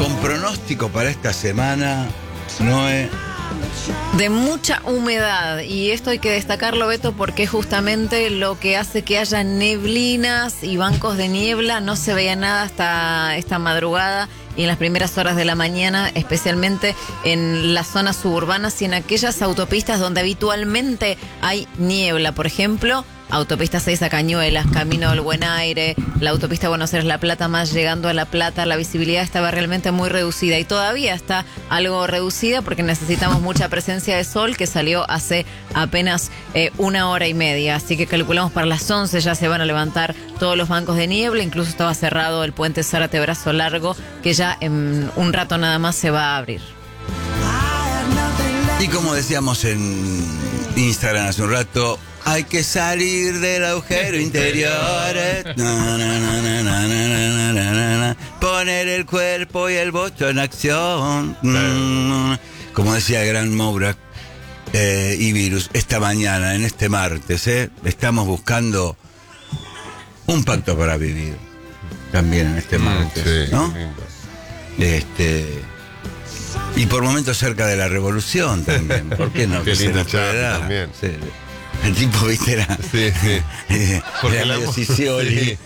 con pronóstico para esta semana, Noé. De mucha humedad, y esto hay que destacarlo, Beto, porque es justamente lo que hace que haya neblinas y bancos de niebla. No se veía nada hasta esta madrugada y en las primeras horas de la mañana, especialmente en las zonas suburbanas y en aquellas autopistas donde habitualmente hay niebla. Por ejemplo, autopista 6 a Cañuelas, camino del Buen Aire, la autopista Buenos Aires-La Plata, más llegando a La Plata, la visibilidad estaba realmente muy reducida y todavía está algo reducida porque necesitamos mucha presencia de sol, que salió hace apenas 1 hora y media. Así que calculamos para las 11 ya se van a levantar todos los bancos de niebla, incluso estaba cerrado el puente Zárate Brazo Largo, que ya en un rato nada más se va a abrir. Y como decíamos en Instagram hace un rato, hay que salir del agujero interior, poner el cuerpo y el bocho en acción. Como decía el gran Mourak y Virus, esta mañana, en este martes, estamos buscando un pacto para vivir. También en este martes, ¿no? Y por momentos cerca de la revolución también. ¿Por qué no? Qué linda charla también. Sí. El tipo, viste, era... Sí. Porque era medio Sicioli.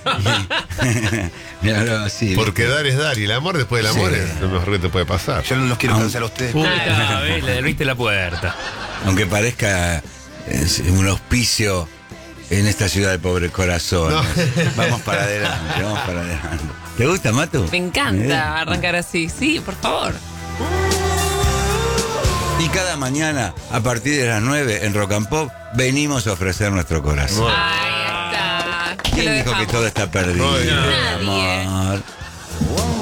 Sí. Porque dar es dar, y el amor después del amor es lo mejor que te puede pasar. Yo no los quiero cansar a ustedes. ¿Ves? Le abriste la puerta. Aunque parezca un auspicio en esta ciudad de pobres corazones. No. Vamos para adelante, vamos para adelante. ¿Te gusta, Matu? Me encanta arrancar así. Sí, por favor. Y cada mañana, a partir de las 9, en Rock and Pop, venimos a ofrecer nuestro corazón. Ahí está. ¿Quién dijo que todo está perdido, Nadie. amor?